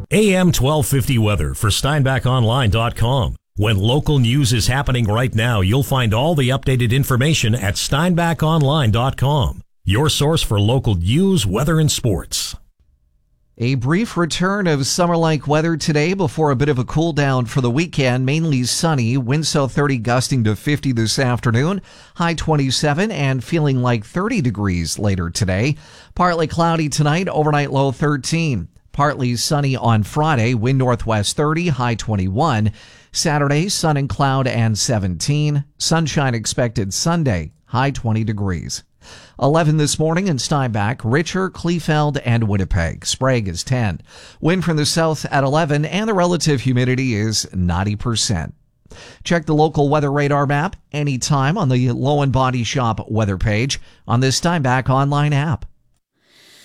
AM 1250 weather for SteinbachOnline.com. When local news is happening right now, you'll find all the updated information at SteinbachOnline.com. Your source for local news, weather, and sports. A brief return of summer-like weather today before a bit of a cool down for the weekend. Mainly sunny, winds south 30 gusting to 50 this afternoon, high 27 and feeling like 30 degrees later today. Partly cloudy tonight, overnight low 13. Partly sunny on Friday, wind northwest 30, high 21. Saturday, sun and cloud and 17. Sunshine expected Sunday, high 20 degrees. 11 this morning in Steinbach, Richer, Kleefeld, and Winnipeg. Sprague is 10. Wind from the south at 11, and the relative humidity is 90%. Check the local weather radar map anytime on the Lowen Body Shop weather page on the Steinbach online app.